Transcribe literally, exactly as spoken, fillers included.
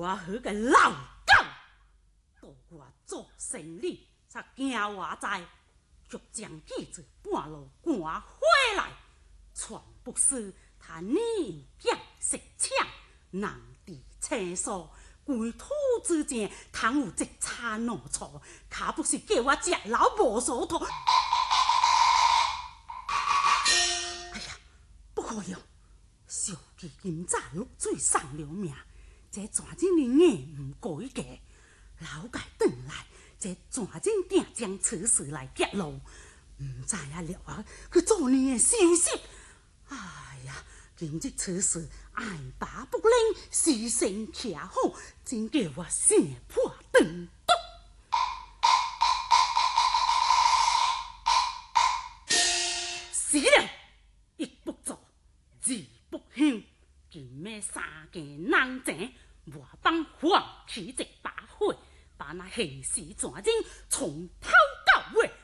我好个老狗，到我做生意才惊我在，却将记子半路赶回来，全不是他女将识抢，人伫厕所。规土之间，倘有一差两错，卡不是叫我食老无所托。哎呀，不可用！小弟今早落水送了命，这全真的硬唔改嫁。老界转来，这全真定将此事来揭露，唔知影了啊，去做你的消息。哎呀！今日此事爱拔不灵，牺牲徛好，真叫我心破肠毒。是了，一不做，二不休。今日三件人情，我帮放起一把火，把那现实全真从头到尾